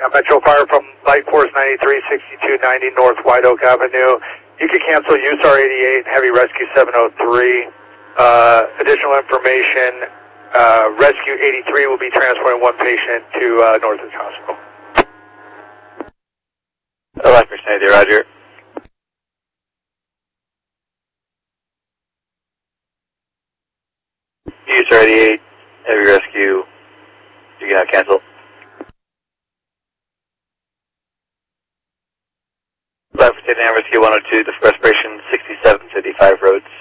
Metro Fire from Light Force 93, 6290 North White Oak Avenue. You can cancel USAR 88 and Heavy Rescue 703. Additional information, Rescue 83 will be transporting one patient to Northridge Hospital. Light Force 93, roger. USAR 88, Heavy Rescue, you can have cancel. Light Force 89, Rescue 102, the respiration 6755 roads.